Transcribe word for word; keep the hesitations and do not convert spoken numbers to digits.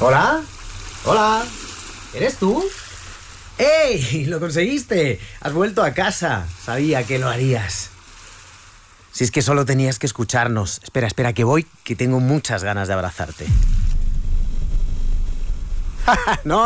¿Hola? ¿Hola? ¿Eres tú? ¡Ey! ¡Lo conseguiste! Has vuelto a casa. Sabía que lo harías. Si es que solo tenías que escucharnos. Espera, espera, que voy, que tengo muchas ganas de abrazarte. No.